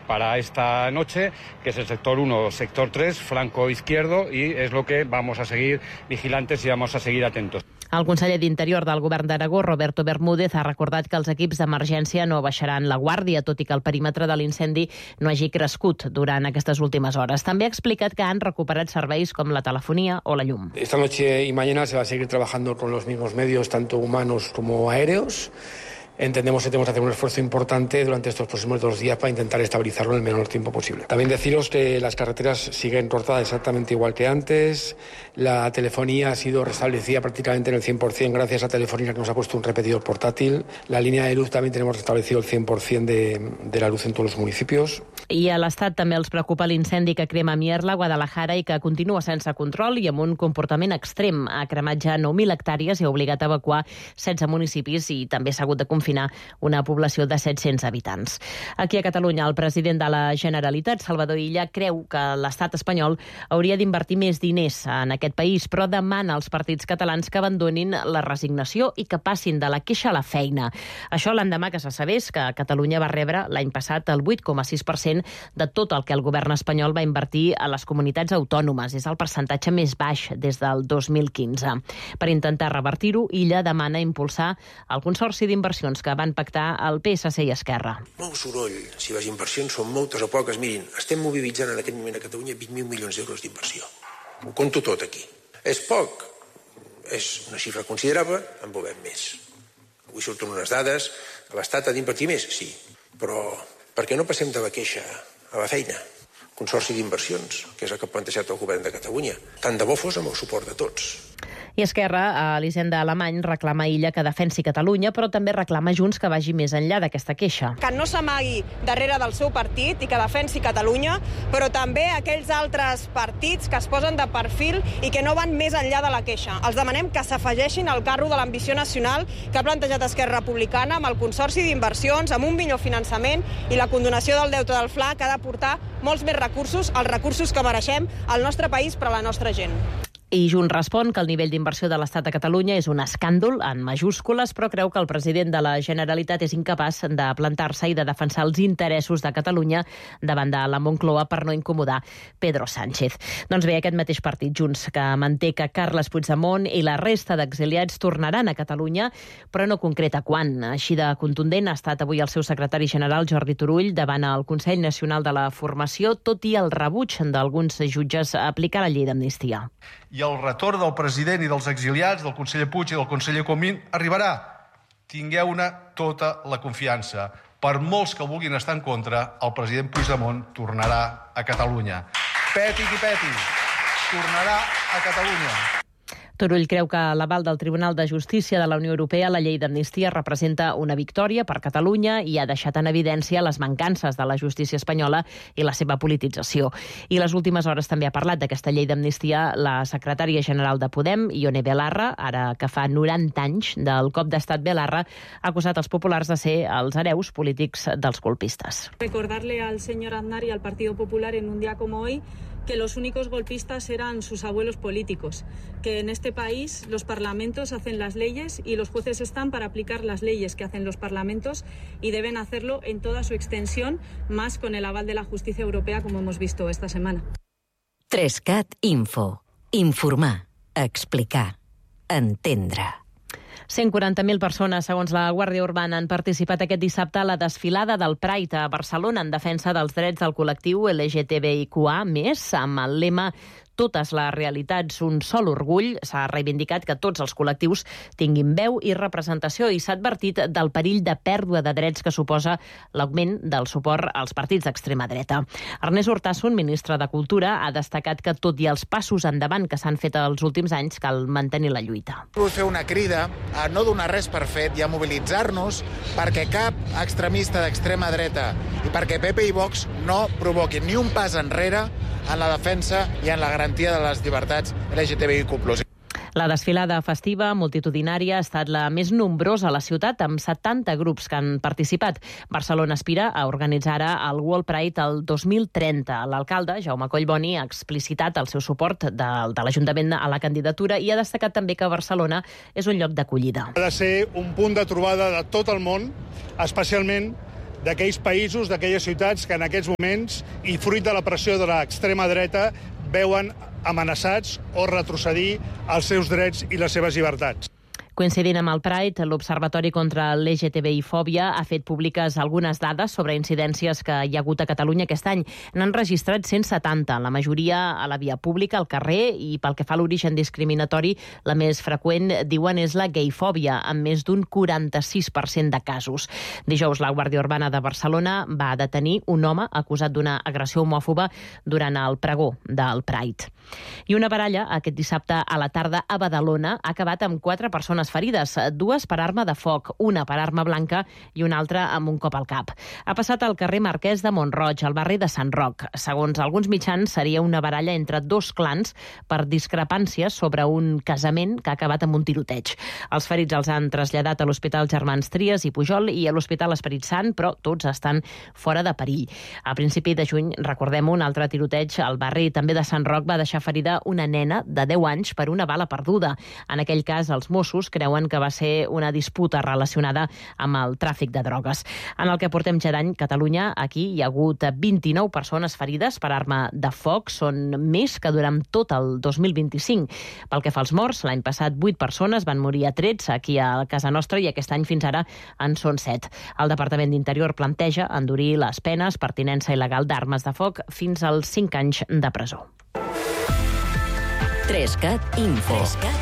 para esta noche, que es el sector 1, sector 3, flanco izquierdo, y es lo que vamos a seguir vigilantes y vamos a seguir atentos. El conseller d'Interior del Govern d'Aragó, Roberto Bermúdez, ha recordat que els equips d'emergència no baixaran la guàrdia, tot i que el perímetre de l'incendi no hagi crescut durant aquestes últimes hores. També ha explicat que han recuperat serveis com la telefonia o la llum. Esta noche y mañana se va a seguir trabajando con los mismos medios, tanto humanos como aéreos. Entendemos que tenemos que hacer un esfuerzo importante durante estos próximos 2 días para intentar estabilizarlo en el menor tiempo posible. También deciros que las carreteras siguen cortadas exactamente igual que antes. La telefonía ha sido restablecida prácticamente en el 100% gracias a Telefónica, que nos ha puesto un repetidor portátil. La línea de luz también tenemos restablecido el 100% de la luz en todos los municipios. I a l'Estat també els preocupa l'incendi que crema Mierla, Guadalajara, i que continua sense control i amb un comportament extrem. Ha cremat ja 9.000 hectàrees i ha obligat a evacuar 16 municipis i també s'ha hagut de confinar una població de 700 habitants. Aquí a Catalunya, el president de la Generalitat, Salvador Illa, creu que l'estat espanyol hauria d'invertir més diners en aquest país, però demana als partits catalans que abandonin la resignació i que passin de la queixa a la feina. Això l'endemà que se sabés que Catalunya va rebre l'any passat el 8,6% de tot el que el govern espanyol va invertir a les comunitats autònomes. És el percentatge més baix des del 2015. Per intentar revertir-ho, Illa demana impulsar el Consorci d'Inversions que van pactar el PSC i Esquerra. Molt soroll, si les inversions són moltes o poques. Mirin, estem mobilitzant en aquest moment a Catalunya 20.000 milions d'euros d'inversió. Ho conto tot aquí. És poc, és una xifra considerable, en volem més. Avui surten unes dades, l'Estat ha d'invertir més, sí, però per què no passem de la queixa a la feina? Consorci d'Inversions, que és el que ha plantejat el govern de Catalunya. Tant de bo fos amb el suport de tots. I Esquerra, a l'Hisenda Alemany, reclama a Illa que defensi Catalunya, però també reclama Junts que vagi més enllà d'aquesta queixa. Que no s'amagui darrere del seu partit i que defensi Catalunya, però també aquells altres partits que es posen de perfil i que no van més enllà de la queixa. Els demanem que s'afegeixin al carro de l'ambició nacional que ha plantejat Esquerra Republicana amb el Consorci d'Inversions, amb un millor finançament i la condonació del deute del FLA, que ha de portar molts més recursos, els recursos que mereixem al nostre país per a la nostra gent. I Junts respon que el nivell d'inversió de l'Estat a Catalunya és un escàndol, en majúscules, però creu que el president de la Generalitat és incapaç de plantar-se i de defensar els interessos de Catalunya davant de la Moncloa per no incomodar Pedro Sánchez. Doncs bé, aquest mateix partit, Junts, que manté que Carles Puigdemont i la resta d'exiliats tornaran a Catalunya, però no concreta quan. Així de contundent ha estat avui el seu secretari general, Jordi Turull, davant el Consell Nacional de la Formació, tot i el rebuig d'alguns jutges a aplicar la llei d'amnistia. I el retorn del president i dels exiliats, del conseller Puig i del conseller Comín, arribarà. Tingueu-ne tota la confiança. Per molts que vulguin estar en contra, el president Puigdemont tornarà a Catalunya. Peti qui peti, tornarà a Catalunya. Turull creu que l'aval del Tribunal de Justícia de la Unió Europea a la llei d'amnistia representa una victòria per Catalunya i ha deixat en evidència les mancances de la justícia espanyola i la seva politització. I les últimes hores també ha parlat d'aquesta llei d'amnistia la secretària general de Podem, Ione Belarra, ara que fa 90 anys del cop d'estat Belarra, ha acusat els populars de ser els hereus polítics dels colpistes. Recordarle al señor Aznar y al Partido Popular en un día como hoy que los únicos golpistas eran sus abuelos políticos, que en este país los parlamentos hacen las leyes y los jueces están para aplicar las leyes que hacen los parlamentos y deben hacerlo en toda su extensión, más con el aval de la justicia europea, como hemos visto esta semana. 3CAT Info. Informar, explicar, entendre. 140.000 persones, segons la Guàrdia Urbana, han participat aquest dissabte a la desfilada del Pride a Barcelona en defensa dels drets del col·lectiu LGTBIQA+, amb el lema Totes les realitats, un sol orgull. S'ha reivindicat que tots els col·lectius tinguin veu i representació i s'ha advertit del perill de pèrdua de drets que suposa l'augment del suport als partits d'extrema dreta. Ernest Urtasun, ministre de Cultura, ha destacat que tot i els passos endavant que s'han fet els últims anys, cal mantenir la lluita. Vull fer una crida a no donar res per fet i a mobilitzar-nos perquè cap extremista d'extrema dreta i perquè PP i Vox no provoquin ni un pas enrere en la defensa i en la garantia de les llibertats LGTBIQ+. La desfilada festiva multitudinària ha estat la més nombrosa a la ciutat, amb 70 grups que han participat. Barcelona aspira a organitzar ara el World Pride el 2030. L'alcalde, Jaume Collboni, ha explicitat el seu suport de l'Ajuntament a la candidatura i ha destacat també que Barcelona és un lloc d'acollida. Ha de ser un punt de trobada de tot el món, especialment d'aquells països, d'aquelles ciutats que en aquests moments, i fruit de la pressió de l'extrema dreta, veuen amenaçats o retrocedir els seus drets i les seves llibertats. Coincidint amb el Pride, l'Observatori contra l'LGTBI-fòbia ha fet públiques algunes dades sobre incidències que hi ha hagut a Catalunya aquest any. N'han registrat 170, la majoria a la via pública, al carrer, i pel que fa a l'origen discriminatori, la més freqüent, diuen, és la gayfòbia, amb més d'un 46% de casos. Dijous, la Guàrdia Urbana de Barcelona va detenir un home acusat d'una agressió homòfoba durant el pregó del Pride. I una baralla aquest dissabte a la tarda a Badalona ha acabat amb 4 persones ferides, 2 per arma de foc, una per arma blanca i una altra amb un cop al cap. Ha passat al carrer Marquès de Mont-roig, al barri de Sant Roc. Segons alguns mitjans, seria una baralla entre 2 clans per discrepàncies sobre un casament que ha acabat amb un tiroteig. Els ferits els han traslladat a l'Hospital Germans Trias i Pujol i a l'Hospital Esperit Sant, però tots estan fora de perill. A principi de juny, recordem, un altre tiroteig al barri també de Sant Roc va deixar ferida una nena de 10 anys per una bala perduda. En aquell cas, els Mossos creuen que va ser una disputa relacionada amb el tràfic de drogues. En el que portem ja d'any, Catalunya, aquí hi ha hagut 29 persones ferides per arma de foc. Són més que durant tot el 2025. Pel que fa als morts, l'any passat 8 persones van morir a trets aquí a casa nostra i aquest any fins ara en són 7. El Departament d'Interior planteja endurir les penes per tinença il·legal d'armes de foc fins als 5 anys de presó. 3CAT Info.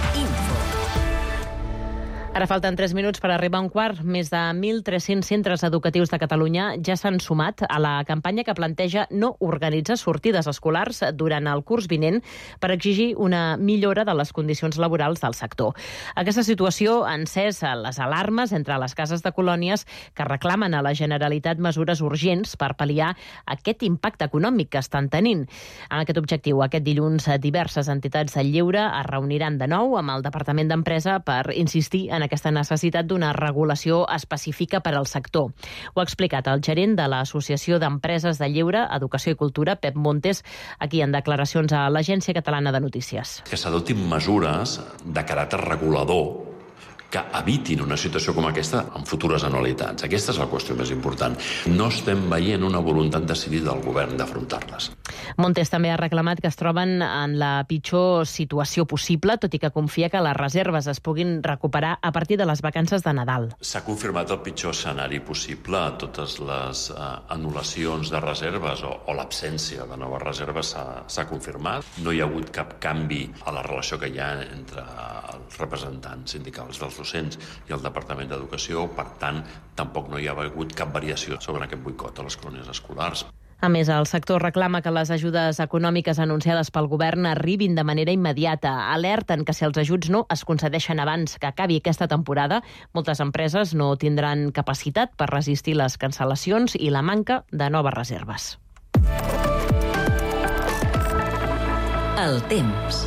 Ara falten 3 minuts per arribar a un quart. Més de 1.300 centres educatius de Catalunya ja s'han sumat a la campanya que planteja no organitzar sortides escolars durant el curs vinent per exigir una millora de les condicions laborals del sector. Aquesta situació ha encès les alarmes entre les cases de colònies que reclamen a la Generalitat mesures urgents per pal·liar aquest impacte econòmic que estan tenint. Amb aquest objectiu, aquest dilluns, diverses entitats del lleure es reuniran de nou amb el Departament d'Empresa per insistir en aquesta necessitat d'una regulació específica per al sector. Ho ha explicat el gerent de l'Associació d'Empreses de Lleure, Educació i Cultura, Pep Montes, aquí en declaracions a l'Agència Catalana de Notícies. Que s'adoptin mesures de caràcter regulador que evitin una situació com aquesta en futures anualitats. Aquesta és la qüestió més important. No estem veient una voluntat decidida del govern d'afrontar-les. Montes també ha reclamat que es troben en la pitjor situació possible, tot i que confia que les reserves es puguin recuperar a partir de les vacances de Nadal. S'ha confirmat el pitjor escenari possible. Totes les anul·lacions de reserves o l'absència de noves reserves s'ha confirmat. No hi ha hagut cap canvi a la relació que hi ha entre els representants sindicals dels docents i el Departament d'Educació. Per tant, tampoc no hi ha hagut cap variació sobre aquest boicot a les colònies escolars. A més, el sector reclama que les ajudes econòmiques anunciades pel govern arribin de manera immediata. Alerten que si els ajuts no es concedeixen abans que acabi aquesta temporada, moltes empreses no tindran capacitat per resistir les cancel·lacions i la manca de noves reserves. El temps.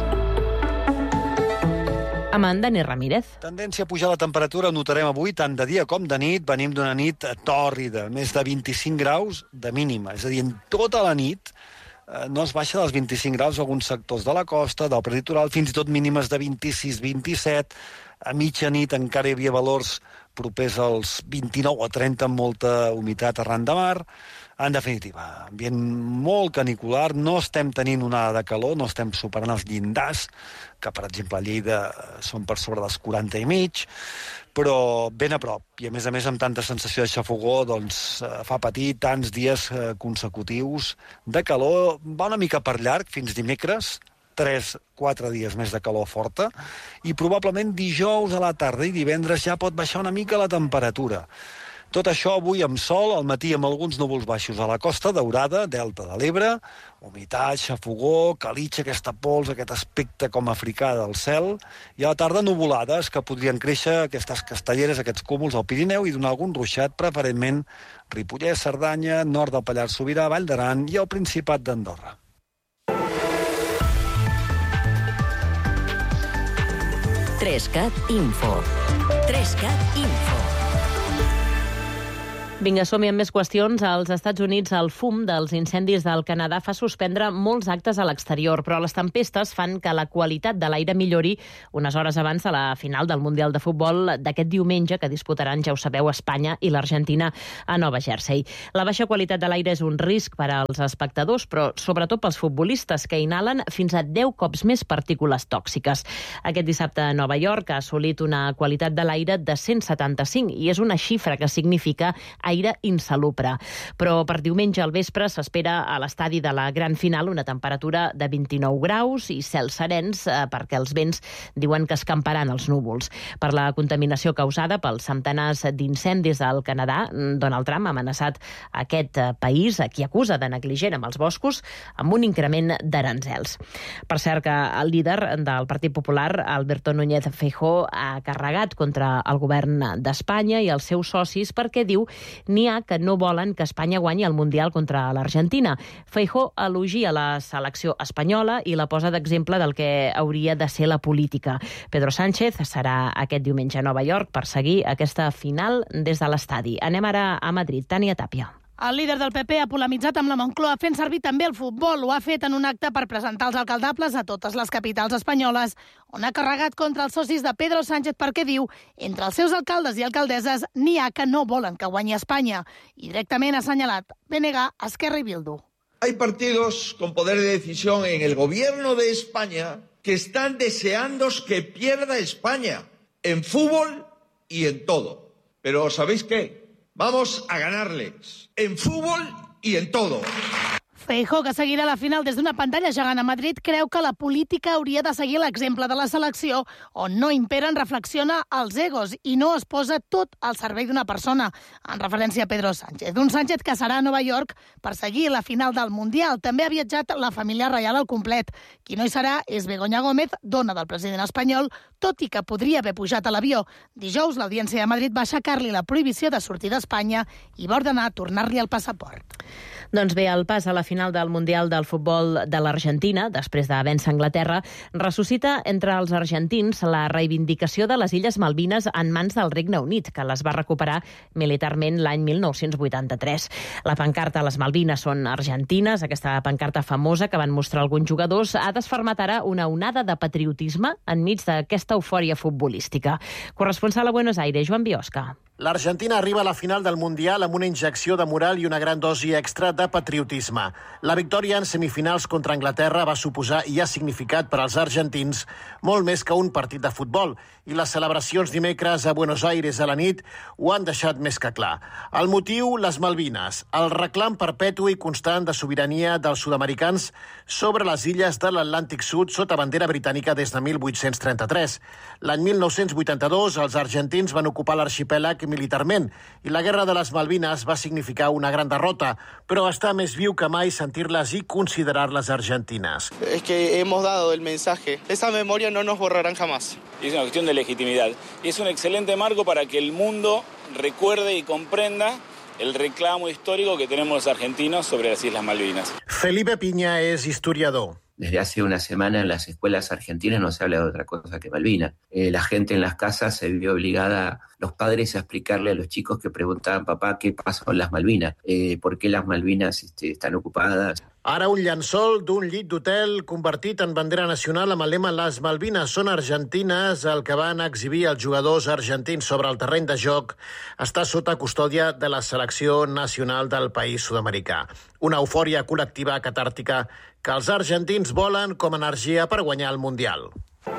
Amb Dani Ramírez. Tendència a pujar la temperatura, notarem avui, tant de dia com de nit. Venim d'una nit tòrrida, més de 25 graus de mínima. És a dir, en tota la nit no es baixa dels 25 graus a alguns sectors de la costa, del prelitoral, fins i tot mínimes de 26-27. A mitjanit encara hi havia valors propers als 29 o 30 amb molta humitat arran de mar. En definitiva, ambient molt canicular, no estem tenint onada de calor, no estem superant els llindars, que per exemple a Lleida són per sobre dels 40 i mig, però ben a prop. I a més amb tanta sensació de xafogó, doncs fa patir tants dies consecutius de calor. Va una mica per llarg, fins dimecres, 3-4 dies més de calor forta, i probablement dijous a la tarda i divendres ja pot baixar una mica la temperatura. Tot això avui amb sol, al matí amb alguns núvols baixos a la Costa Daurada, Delta de l'Ebre, humitat, xafogó, calitxa, aquesta pols, aquest aspecte com africà del cel, i a la tarda nuvolades que podrien créixer aquestes castelleres, aquests cúmuls al Pirineu i donar algun ruixat, preferentment Ripollès, Cerdanya, nord del Pallars Sobirà, Vall d'Aran i el Principat d'Andorra. Info. 3CAT Info. Vinga, som-hi amb més qüestions. Als Estats Units, el fum dels incendis del Canadà fa suspendre molts actes a l'exterior, però les tempestes fan que la qualitat de l'aire millori unes hores abans de la final del Mundial de Futbol d'aquest diumenge, que disputaran, ja ho sabeu, Espanya i l'Argentina a Nova Jersey. La baixa qualitat de l'aire és un risc per als espectadors, però sobretot pels futbolistes, que inhalen fins a 10 cops més partícules tòxiques. Aquest dissabte a Nova York ha assolit una qualitat de l'aire de 175, i és una xifra que significa aire insalubre. Però per diumenge al vespre s'espera a l'estadi de la gran final una temperatura de 29 graus i cels serens, perquè els vents diuen que escamparan els núvols. Per la contaminació causada pels centenars d'incendis del Canadà, Donald Trump ha amenaçat aquest país, a qui acusa de negligent amb els boscos, amb un increment d'aranzels. Per cert, que el líder del Partit Popular, Alberto Núñez Feijóo, ha carregat contra el govern d'Espanya i els seus socis perquè diu n'hi ha que no volen que Espanya guanyi el Mundial contra l'Argentina. Feijóo elogia la selecció espanyola i la posa d'exemple del que hauria de ser la política. Pedro Sánchez serà aquest diumenge a Nova York per seguir aquesta final des de l'estadi. Anem ara a Madrid. Tània Tàpia. El líder del PP ha polemitzat amb la Moncloa fent servir també el futbol. Ho ha fet en un acte per presentar els alcaldables a totes les capitals espanyoles, on ha carregat contra els socis de Pedro Sánchez perquè diu entre els seus alcaldes i alcaldesses n'hi ha que no volen que guanyi Espanya. I directament ha assenyalat BNG, Esquerra i Bildu. Hay partidos con poder de decisión en el gobierno de España que están deseando que pierda España en fútbol y en todo. Pero ¿sabéis qué? Vamos a ganarles en fútbol y en todo. Feijóo, que seguirà la final des d'una pantalla gegant a Madrid, creu que la política hauria de seguir l'exemple de la selecció, on no imperen, reflexiona els egos i no es posa tot al servei d'una persona, en referència a Pedro Sánchez. Un Sánchez que serà a Nova York per seguir la final del Mundial. També ha viatjat la família reial al complet. Qui no hi serà és Begoña Gómez, dona del president espanyol, tot i que podria haver pujat a l'avió. Dijous, l'Audiència de Madrid va aixecar-li la prohibició de sortir d'Espanya i va ordenar tornar-li el passaport. Doncs bé, el pas a la final del Mundial del Futbol de l'Argentina, després de vèncer Anglaterra, ressuscita entre els argentins la reivindicació de les Illes Malvines en mans del Regne Unit, que les va recuperar militarment l'any 1983. La pancarta "Les Malvines són argentines", aquesta pancarta famosa que van mostrar alguns jugadors, ha desfermat ara una onada de patriotisme enmig d'aquesta eufòria futbolística. Corresponsal a Buenos Aires, Joan Biosca. L'Argentina arriba a la final del Mundial amb una injecció de moral i una gran dosi extra de patriotisme. La victòria en semifinals contra Anglaterra va suposar i ha significat per als argentins molt més que un partit de futbol, i les celebracions dimecres a Buenos Aires a la nit ho han deixat més que clar. El motiu, les Malvines, el reclam perpetu i constant de sobirania dels sud-americans sobre les illes de l'Atlàntic Sud sota bandera britànica des de 1833. L'any 1982 els argentins van ocupar l'arxipèlag militarment i la Guerra de les Malvines va significar una gran derrota, però està més viu que mai sentir-les i considerar-les argentines. Es que hemos dado el mensaje. Esa memoria no nos borrarán jamás. Es una cuestión de legitimidad. Es un excelente marco para que el mundo recuerde y comprenda el reclamo histórico que tenemos los argentinos sobre las Islas Malvinas. Felipe Piña es historiador. Desde hace una semana en las escuelas argentinas no se habla de otra cosa que Malvinas. La gente en las casas se vio obligada, los padres, a explicarle a los chicos que preguntaban: papá, ¿qué pasa con las Malvinas? ¿Por qué las Malvinas están ocupadas? Ara un llençol d'un llit d'hotel convertit en bandera nacional amb el lema "Les Malvines són argentines", el que van exhibir els jugadors argentins sobre el terreny de joc, està sota custòdia de la selecció nacional del país sud-americà. Una eufòria col·lectiva catàrtica que els argentins volen com a energia per guanyar el Mundial.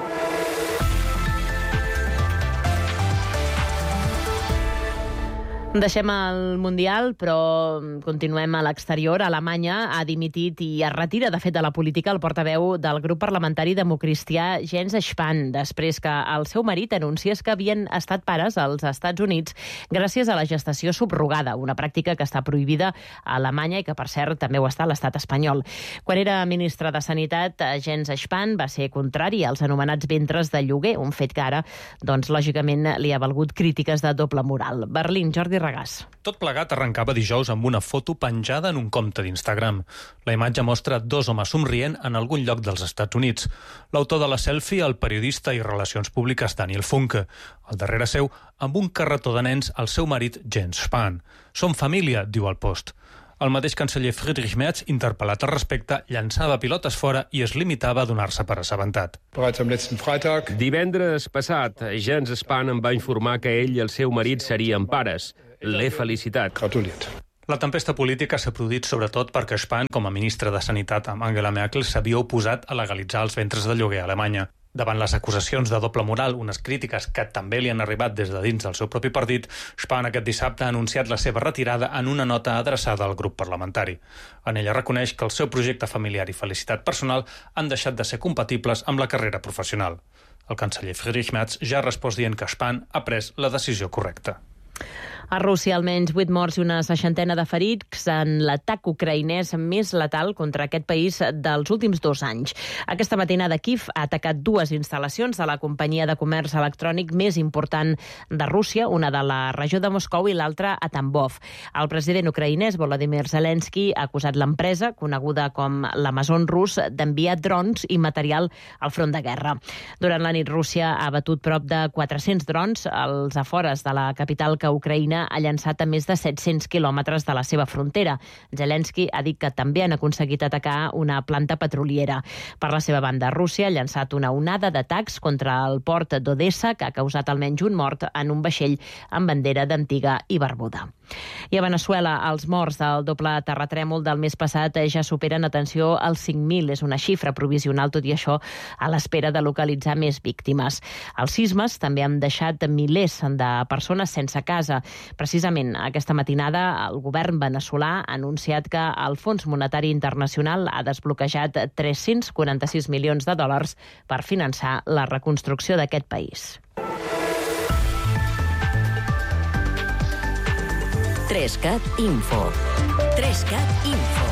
Deixem el Mundial, però continuem a l'exterior. Alemanya ha dimitit i es retira, de fet, de la política el portaveu del grup parlamentari democristià Jens Spahn, després que el seu marit anunciés que havien estat pares als Estats Units gràcies a la gestació subrogada, una pràctica que està prohibida a Alemanya i que, per cert, també ho està a l'estat espanyol. Quan era ministre de Sanitat, Jens Spahn va ser contrari als anomenats ventres de lloguer, un fet que ara, doncs, lògicament, li ha valgut crítiques de doble moral. Berlín, Jordi Jordi Regàs. Tot plegat arrencava dijous amb una foto penjada en un compte d'Instagram. La imatge mostra 2 homes somrient en algun lloc dels Estats Units. L'autor de la selfie, el periodista i relacions públiques Daniel Funke. Al darrere seu, amb un carretó de nens, el seu marit Jens Spahn. Som família, diu el post. El mateix canceller Friedrich Merz, interpel·lat al respecte, llançava pilotes fora i es limitava a donar-se per assabentat. Divendres passat, Jens Spahn em va informar que ell i el seu marit serien pares. L'he felicitat. La tempesta política s'ha produït sobretot perquè Spahn, com a ministre de Sanitat amb Angela Merkel, s'havia oposat a legalitzar els ventres de lloguer a Alemanya. Davant les acusacions de doble moral, unes crítiques que també li han arribat des de dins del seu propi partit, Spahn aquest dissabte ha anunciat la seva retirada en una nota adreçada al grup parlamentari. En ella reconeix que el seu projecte familiar i felicitat personal han deixat de ser compatibles amb la carrera professional. El canceller Friedrich Merz ja ha respost dient que Spahn ha pres la decisió correcta. A Rússia, almenys 8 morts i una 60 de ferits en l'atac ucraïnès més letal contra aquest país dels últims 2 anys. Aquesta matinada Kiev ha atacat 2 instal·lacions de la companyia de comerç electrònic més important de Rússia, una de la regió de Moscou i l'altra a Tambov. El president ucraïnès Volodymyr Zelensky ha acusat l'empresa, coneguda com l'Amazon rus, d'enviar drons i material al front de guerra. Durant la nit, Rússia ha batut prop de 400 drons als afores de la capital que Ucraïna ha llançat a més de 700 quilòmetres de la seva frontera. Zelensky ha dit que també han aconseguit atacar una planta petroliera. Per la seva banda, Rússia ha llançat una onada d'atacs contra el port d'Odessa que ha causat almenys un mort en un vaixell amb bandera d'Antiga i Barbuda. I a Veneçuela, els morts del doble terratrèmol del mes passat ja superen, atenció, els 5.000. És una xifra provisional, tot i això, a l'espera de localitzar més víctimes. Els sismes també han deixat milers de persones sense casa. Precisament aquesta matinada el govern veneçolà ha anunciat que el Fons Monetari Internacional ha desbloquejat 346 milions de dòlars per finançar la reconstrucció d'aquest país. 3CAT Info. 3CAT Info.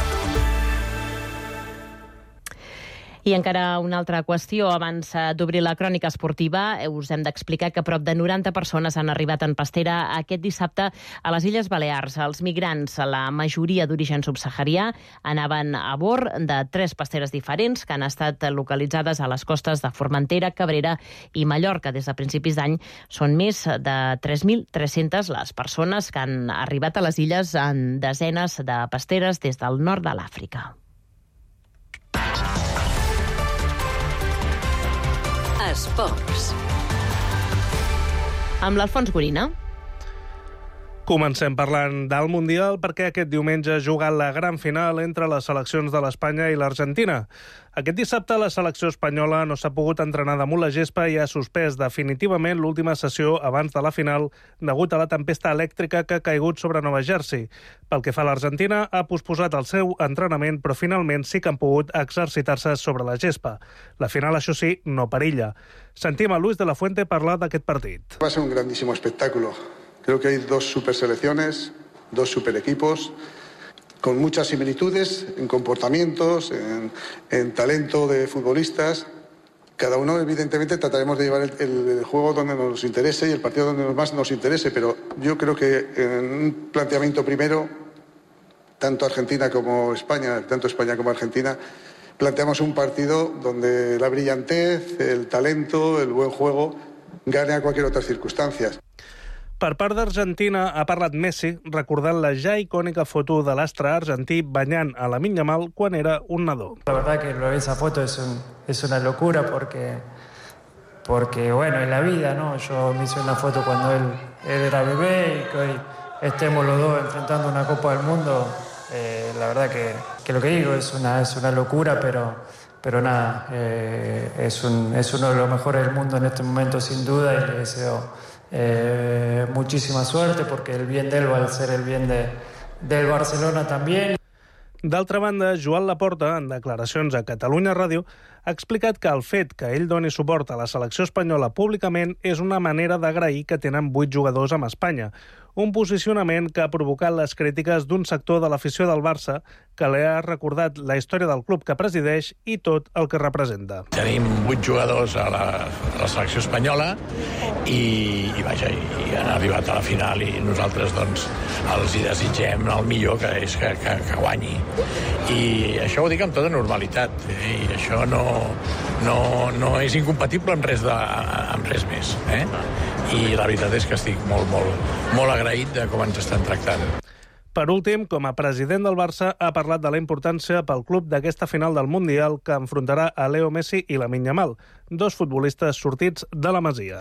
I encara una altra qüestió. Abans d'obrir la crònica esportiva, us hem d'explicar que prop de 90 persones han arribat en pastera aquest dissabte a les Illes Balears. Els migrants, la majoria d'origen subsaharià, anaven a bord de 3 pasteres diferents que han estat localitzades a les costes de Formentera, Cabrera i Mallorca. Des de principis d'any són més de 3.300 les persones que han arribat a les illes en desenes de pasteres des del nord de l'Àfrica. Esports. Amb l'Alfons Gorina. Comencem parlant del Mundial perquè aquest diumenge juga la gran final entre les seleccions de l'Espanya i l'Argentina. Aquest dissabte la selecció espanyola no s'ha pogut entrenar damunt la gespa i ha suspès definitivament l'última sessió abans de la final degut a la tempesta elèctrica que ha caigut sobre Nova Jersey. Pel que fa a l'Argentina, ha posposat el seu entrenament, però finalment sí que han pogut exercitar-se sobre la gespa. La final, això sí, no perilla. Sentim a Luis de la Fuente parlar d'aquest partit. Va a ser un grandísimo espectáculo. Creo que hay 2 superselecciones, 2 superequipos, con muchas similitudes en comportamientos, en talento de futbolistas. Cada uno, evidentemente, trataremos de llevar el juego donde nos interese y el partido donde más nos interese, pero yo creo que en un planteamiento primero, tanto Argentina como España, tanto España como Argentina, planteamos un partido donde la brillantez, el talento, el buen juego gane a cualquier otra circunstancia. Per part d'Argentina ha parlat Messi, recordant la ja icònica foto de l'astre argentí banyant a Lamine Yamal quan era un nadó. La verdad que esa foto es una locura porque bueno, en la vida, ¿no? Yo me hice una foto cuando él era bebé y que hoy estemos los dos enfrentando una Copa del Mundo. La verdad que lo que digo es una locura, pero nada, es uno de los mejores del mundo en este momento sin duda y le deseo muchísima suerte porque el bien de él va a ser el bien del Barcelona también. D'altra banda, Joan Laporta, en declaracions a Catalunya Ràdio, ha explicat que el fet que ell doni suport a la selecció espanyola públicament és una manera d'agrair que tenen 8 jugadors amb Espanya. un posicionament que ha provocat les crítiques d'un sector de l'afició del Barça que li ha recordat la història del club que presideix i tot el que representa. Tenim 8 jugadors a la selecció espanyola i han arribat a la final i nosaltres doncs els hi desitgem el millor, que és que guanyi. I això ho dic amb tota normalitat, i això no és incompatible amb res més. I la veritat és que estic molt agraït de com ens estan tractant. Per últim, com a president del Barça, ha parlat de la importància pel club d'aquesta final del Mundial que enfrontarà a Leo Messi i Lamine Yamal, dos futbolistes sortits de la Masia.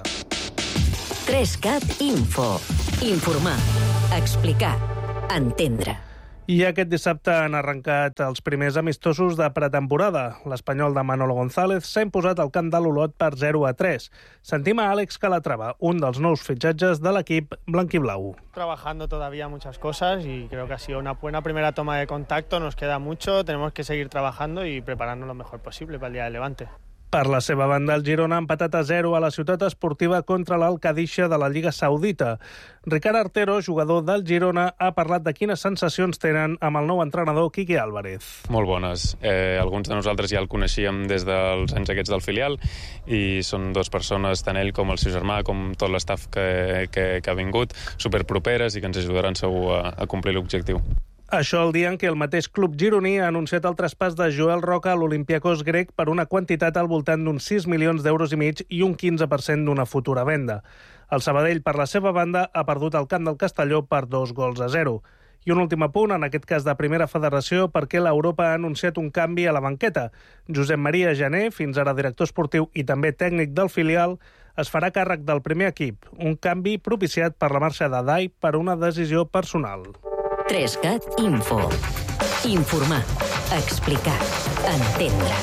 3CAT Info. Informar, explicar, entendre. I aquest dissabte han arrencat els primers amistosos de pretemporada. L'Espanyol de Manolo González s'ha imposat al camp de l'Olot per 0-3. Sentim a Àlex Calatrava, un dels nous fitxatges de l'equip blanquiblau. Trabajando todavía muchas cosas y creo que ha sido una buena primera toma de contacto. Nos queda mucho, tenemos que seguir trabajando y prepararnos lo mejor posible para el día del Levante. Per la seva banda, el Girona ha empatat a 0 a la ciutat esportiva contra l'Al-Qadisha de la Lliga Saudita. Ricard Artero, jugador del Girona, ha parlat de quines sensacions tenen amb el nou entrenador Quique Álvarez. Molt bones. Alguns de nosaltres ja el coneixíem des dels anys aquests del filial i són dues persones, tant ell com el seu germà, com tot l'estaf que ha vingut, superproperes i que ens ajudaran segur a complir l'objectiu. Això el dia en què el mateix club gironí ha anunciat el traspàs de Joel Roca a l'Olympiacos grec per una quantitat al voltant d'uns 6 milions d'euros i mig i un 15% d'una futura venda. El Sabadell, per la seva banda, ha perdut el camp del Castelló per 2-0. I un últim apunt, en aquest cas de Primera Federació, perquè l'Europa ha anunciat un canvi a la banqueta. Josep Maria Jané, fins ara director esportiu i també tècnic del filial, es farà càrrec del primer equip, un canvi propiciat per la marxa de Dai per una decisió personal. 3CAT Info. Informar, explicar, entendre.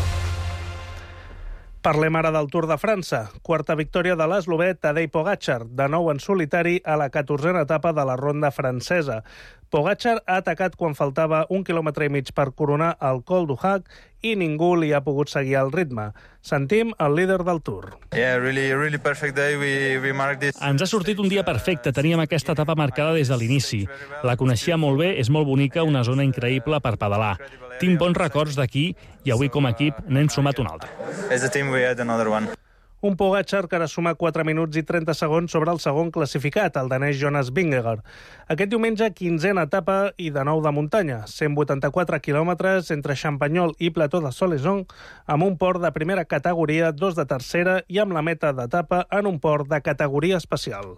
Parlem ara del Tour de França. Quarta victòria de l'eslovè Tadej Pogačar, de nou en solitari a la 14a etapa de la ronda francesa. Pogačar ha atacat quan faltava 1,5 quilòmetres per coronar el Col du Hac i ningú li ha pogut seguir el ritme. Sentim el líder del Tour. Really perfect day. We marked this. Ens ha sortit un dia perfecte. Teníem aquesta etapa marcada des de l'inici. La coneixia molt bé, és molt bonica, una zona increïble per pedalar. Tinc bons records d'aquí i avui com a equip n'hem sumat un altre. As a team we had another one. Un Pogačar que ara suma 4 minuts i 30 segons sobre el segon classificat, el danès Jonas Vingegaard. Aquest diumenge, 15a etapa i de nou de muntanya, 184 quilòmetres entre Champagnol i Plateau de Soleson, amb un port de primera categoria, 2 de tercera i amb la meta d'etapa en un port de categoria especial.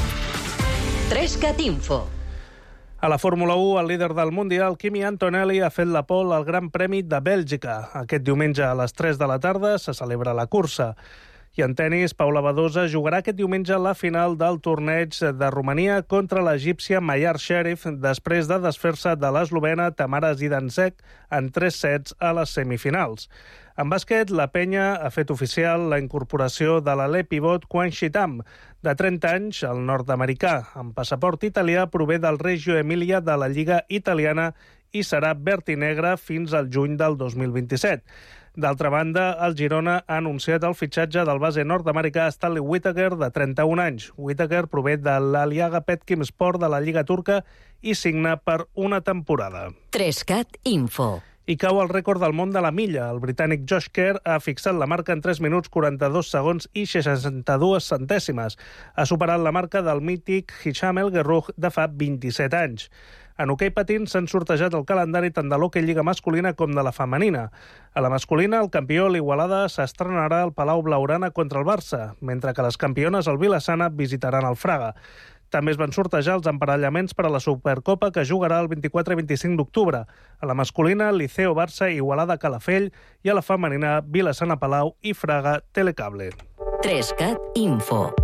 3CAT Info. A la Fórmula 1, el líder del Mundial, Kimi Antonelli, ha fet la pole al Gran Premi de Bèlgica. Aquest diumenge a les 3 de la tarda se celebra la cursa. I en tennis, Paula Badosa jugarà aquest diumenge la final del torneig de Romania contra l'egípcia Mayar Sherif després de desfer-se de l'eslovena Tamara Zidansek en 3 sets a les semifinals. En bàsquet, la penya ha fet oficial la incorporació de l'alè pivot Quan Shitam, de 30 anys, el nord-americà, amb passaport italià, prové del Reggio Emilia de la Lliga italiana i serà verd i negre fins al juny del 2027. D'altra banda, el Girona ha anunciat el fitxatge del base nord-americà Stanley Whittaker, de 31 anys. Whittaker prové de l'Aliaga Petkim Sport de la Lliga Turca i signa per una temporada. 3CAT Info. I cau el rècord del món de la milla. El britànic Josh Kerr ha fixat la marca en 3 minuts 42 segons i 62 centèsimes. Ha superat la marca del mític Hicham El Guerrouj de fa 27 anys. En hoquei patins s'han sortejat el calendari tant de l'hoquei lliga masculina com de la femenina. A la masculina, el campió, l'Igualada, s'estrenarà al Palau Blaugrana contra el Barça, mentre que les campiones, el Vilassana, visitaran el Fraga. També es van sortejar els emparellaments per a la Supercopa que jugarà el 24 i 25 d'octubre. A la masculina, Liceo Barça, Igualada Calafell, i a la femenina, Vilassana Palau i Fraga Telecable. 3CAT Info.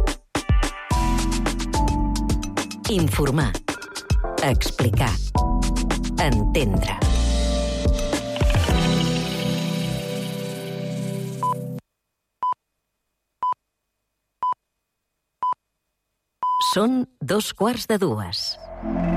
Informar. Explicar. Entendre. Són 2:15.